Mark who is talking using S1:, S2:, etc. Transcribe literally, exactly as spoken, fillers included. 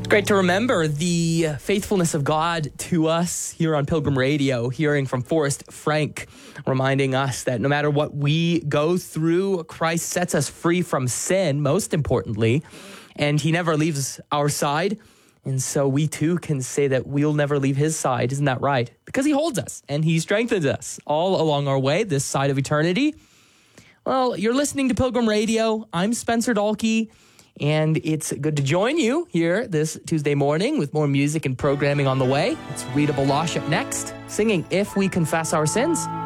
S1: Great to remember the faithfulness of God to us here on Pilgrim Radio, hearing from Forrest Frank, reminding us that no matter what we go through, Christ sets us free from sin, most importantly, and he never leaves our side. And so we too can say that we'll never leave his side. Isn't that right? Because he holds us and he strengthens us all along our way, this side of eternity. Well, you're listening to Pilgrim Radio. I'm Spencer Dahlke. And it's good to join you here this Tuesday morning with more music and programming on the way. It's Rita Baloche up next, singing If We Confess Our Sins.